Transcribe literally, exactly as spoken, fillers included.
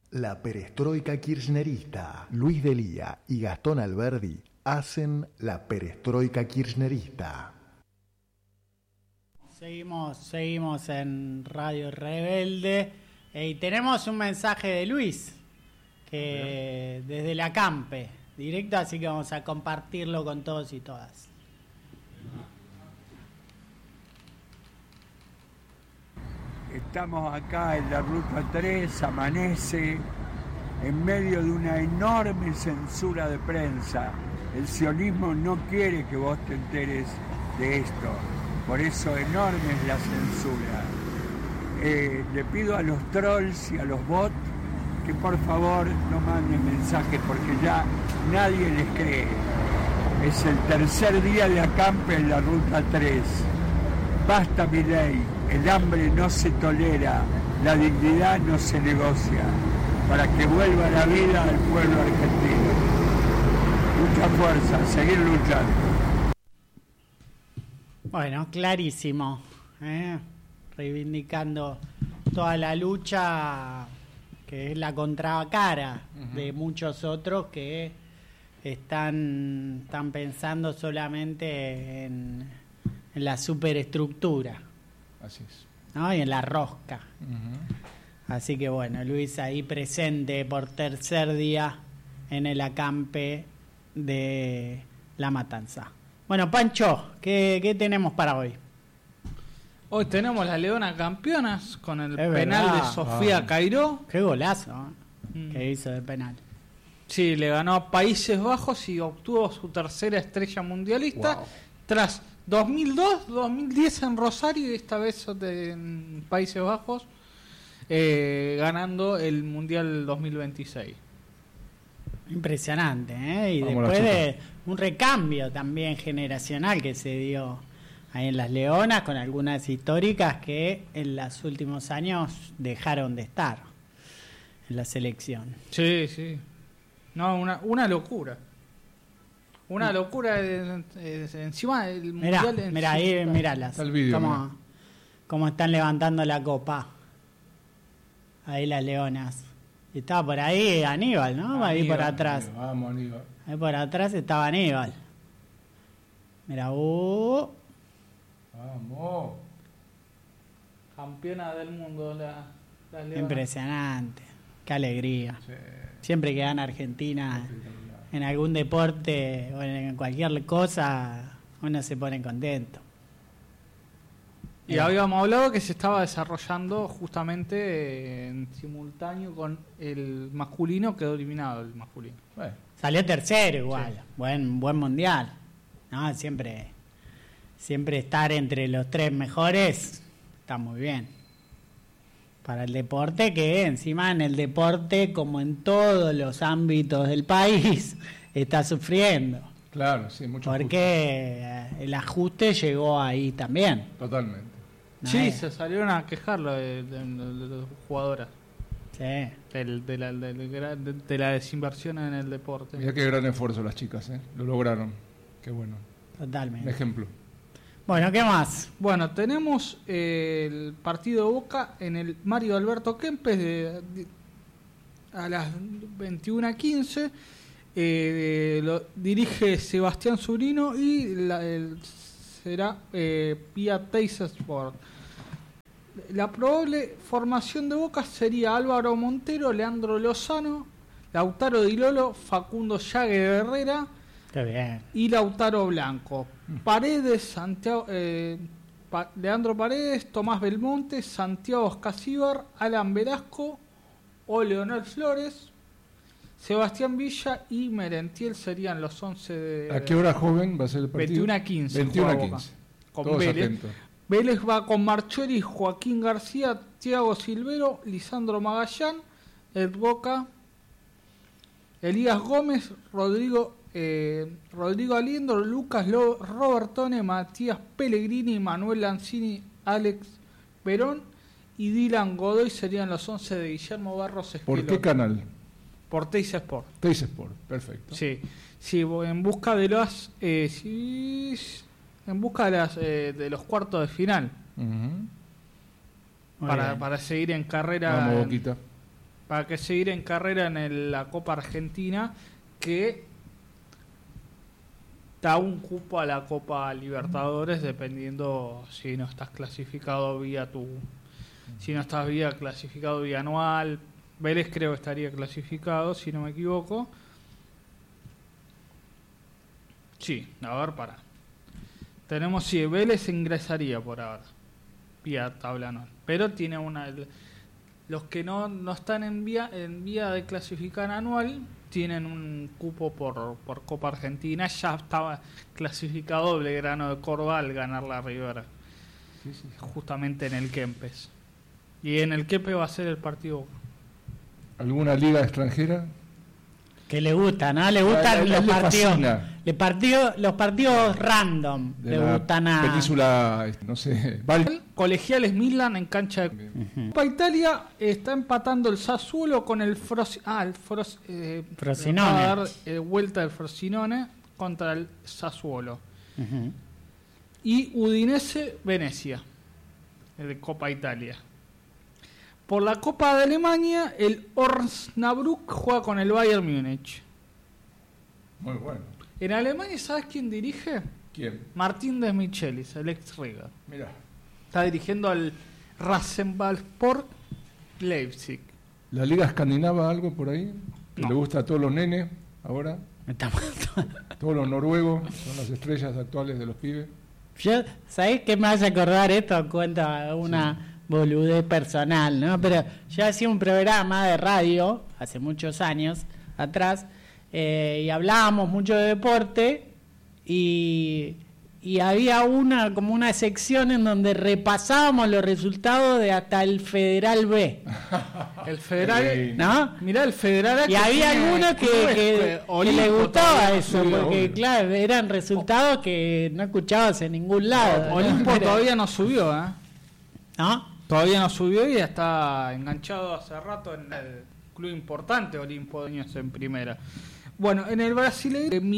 La perestroika kirchnerista. Luis Delía y Gastón Alberdi hacen la perestroika kirchnerista. Seguimos, seguimos en Radio Rebelde eh, y tenemos un mensaje de Luis que desde la Campe, directo, así que vamos a compartirlo con todos y todas. Estamos acá en la Ruta tres, amanece, en medio de una enorme censura de prensa. El sionismo no quiere que vos te enteres de esto, por eso enorme es la censura. Eh, le pido a los trolls y a los bots que por favor no manden mensajes porque ya nadie les cree. Es el tercer día de acampe en la Ruta tres. Basta Milei, el hambre no se tolera, la dignidad no se negocia, para que vuelva la vida al pueblo argentino. Mucha fuerza, seguir luchando. Bueno, clarísimo, ¿eh? Reivindicando toda la lucha que es la contracara uh-huh. de muchos otros que están, están pensando solamente en... en la superestructura. Así es. ¿No? Y en la rosca. Uh-huh. Así que bueno, Luis ahí presente por tercer día en el acampe de La Matanza. Bueno, Pancho, ¿qué, qué tenemos para hoy? Hoy tenemos las Leonas campeonas con el es penal verdad. de Sofía ah. Cairó. Qué golazo ¿eh? mm. que hizo de penal. Sí, le ganó a Países Bajos y obtuvo su tercera estrella mundialista wow. tras dos mil dos, dos mil diez en Rosario y esta vez en Países Bajos, eh, ganando el Mundial dos mil veintiséis. Impresionante, ¿eh? Y Vamos después de un recambio también generacional que se dio ahí en las Leonas, con algunas históricas que en los últimos años dejaron de estar en la selección. Sí, sí. No, una, una locura. Una locura de, de, de, encima del mirá, mundial. Mira, ahí, miralas. Está el video, cómo, mirá. cómo están levantando la copa. Ahí las Leonas. Y estaba por ahí Aníbal, ¿no? Aníbal, ahí por atrás. Aníbal, vamos, Aníbal. Ahí por atrás estaba Aníbal. Mira, uh. Vamos. Campeona del mundo, la, la Leonas. Impresionante. Qué alegría. Sí. Siempre que gana Argentina en algún deporte o en cualquier cosa, uno se pone contento. Y eh. habíamos hablado que se estaba desarrollando justamente en simultáneo con el masculino, quedó eliminado el masculino. Bueno. Salió tercero igual, sí. buen buen mundial. No, siempre siempre estar entre los tres mejores está muy bien. Para el deporte, que encima en el deporte, como en todos los ámbitos del país, está sufriendo. Claro, sí, mucho. Porque ajuste. El ajuste llegó ahí también. Totalmente. No sí, es. se salieron a quejarlo de, de, de, de las jugadoras. Sí. De, de, la, de, de, de la desinversión en el deporte. Mirá qué gran esfuerzo las chicas, ¿eh? Lo lograron. Qué bueno. Totalmente. Un ejemplo. Bueno, ¿qué más? Bueno, tenemos eh, el partido de Boca en el Mario Alberto Kempes de, de, a las veintiuna quince. Eh, lo dirige Sebastián Zurino y la, el, será eh, vía Teis Sport. La probable formación de Boca sería Álvaro Montero, Leandro Lozano, Lautaro Di Lolo, Facundo Llague de Herrera. Está bien. Y Lautaro Blanco. Paredes, Santiago, eh, pa, Leandro Paredes, Tomás Belmonte, Santiago Escasíbar, Alan Velasco o Leonel Flores, Sebastián Villa y Merentiel serían los once de... ¿A qué hora, joven, va a ser el partido? veintiuna a quince. veintiuna a quince. Con Todos Vélez. atentos. Vélez va con Marchori, Joaquín García, Thiago Silvero, Lisandro Magallán, el Boca, Elías Gómez, Rodrigo eh, Rodrigo Aliendo, Lucas Lo, Robertone, Matías Pellegrini, Manuel Lanzini, Alex Perón y Dylan Godoy serían los once de Guillermo Barros Esqueloto. ¿Por qué canal? Por Teis Sport. Teis Sport, perfecto. Sí, sí, en busca de las eh, sí, en busca de las eh, de los cuartos de final. Uh-huh. Para, para seguir en carrera. Vamos, en, Boquita. para que seguir en carrera en el- la Copa Argentina, que da un cupo a la Copa Libertadores dependiendo si no estás clasificado vía tu si no estás vía clasificado vía anual. Vélez creo que estaría clasificado, si no me equivoco. Sí, a ver, para. Tenemos, sí, Vélez ingresaría por ahora, vía tabla anual. Pero tiene una... Los que no, no están en vía, en vía de clasificar anual tienen un cupo por, por Copa Argentina. Ya estaba clasificado Belgrano de Córdoba al ganar la Rivera. Sí, sí, sí. Justamente en el Kempes. Y en el Kempes va a ser el partido. ¿Alguna liga extranjera? Que le gustan, ¿no? Le gustan A él- a los él le partidos. fascina. Le partido, los partidos random. De le la gustan a. península, este, no sé, Val- Colegiales Milan en cancha de... Ujú. Copa Italia está empatando el Sassuolo con el Frosi... Ah, el Fros... Eh, Frosinone. va a dar eh, vuelta del Frosinone contra el Sassuolo. Ujú. Y Udinese Venecia, el de Copa Italia. Por la Copa de Alemania, el Osnabrück juega con el Bayern Múnich. Muy bueno. En Alemania, ¿sabes quién dirige? ¿Quién? Martín de Michelis, el ex Riga. Mirá. Está dirigiendo al Rasenballsport Leipzig. ¿La liga escandinava algo por ahí? ¿Que No. le gusta a todos los nenes ahora? Me está matando. Todos los noruegos son las estrellas actuales de los pibes. Yo, ¿sabés qué me hace acordar esto? Cuenta una boludez personal, ¿no? Pero yo hacía un programa de radio hace muchos años atrás eh, y hablábamos mucho de deporte y, y había una como una sección en donde repasábamos los resultados de hasta el Federal B, El Federal... ¿no? Mirá, el Federal... Y había algunos que, que, que Olimpo le gustaba todavía no eso, subió. porque claro, eran resultados que no escuchabas en ningún lado. ¿no? Olimpo Pero- todavía no subió, ¿eh? ¿no? Todavía no subió y está enganchado hace rato en el club importante Olimpo de Años en primera. Bueno, en el brasileño,